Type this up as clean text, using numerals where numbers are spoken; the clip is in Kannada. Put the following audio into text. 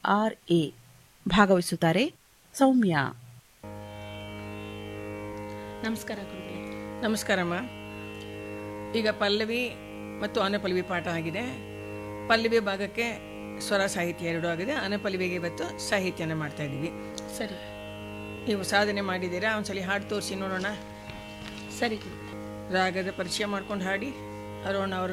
KRA. ಭಾಗವಹಿಸುತ್ತಾರೆ ಸೌಮ್ಯ. ನಮಸ್ಕಾರ ಗುರುಗಳೇ. ನಮಸ್ಕಾರಮ್ಮ. ಈಗ ಪಲ್ಲವಿ ಮತ್ತು ಅನುಪಲ್ಲವಿ ಪಾಠ ಆಗಿದೆ. ಪಲ್ಲವಿ ಭಾಗಕ್ಕೆ ಸ್ವರ ಸಾಹಿತ್ಯ ಎರಡೂ ಆಗಿದೆ. ಅನುಪಲ್ಲವಿಗೆ ಇವತ್ತು ಸಾಹಿತ್ಯನ ಮಾಡ್ತಾ ಇದ್ದೀವಿ. ಸರಿ, ನೀವು ಸಾಧನೆ ಮಾಡಿದ್ದೀರಾ? ಒಂದ್ಸಲಿ ಹಾಡು ತೋರಿಸಿ ನೋಡೋಣ. ಸರಿ ಗುರುಗಳೇ. ರಾಗದ ಪರಿಚಯ ಮಾಡ್ಕೊಂಡು ಹಾಡಿ. ಅರುಣ್ ಅವರು